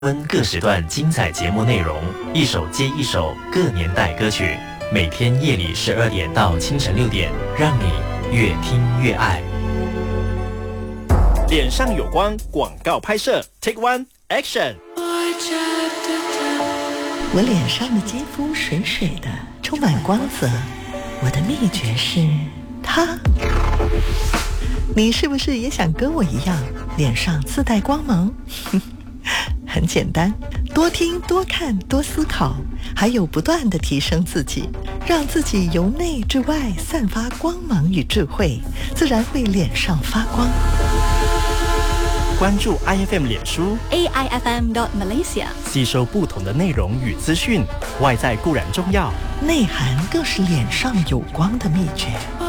分各时段精彩节目内容，一首接一首各年代歌曲，每天夜里12点到清晨6点，让你越听越爱。 脸上有光广告拍摄 Take One Action。 我脸上的肌肤水水的，充满光泽，我的秘诀是它。你是不是也想跟我一样，脸上自带光芒？很简单，多听多看多思考，还有不断地提升自己，让自己由内至外散发光芒与智慧，自然会脸上发光。 关注 IFM 脸书 AIFM.Malaysia， 吸收不同的内容与资讯，外在固然重要， 内涵更是脸上有光的秘诀。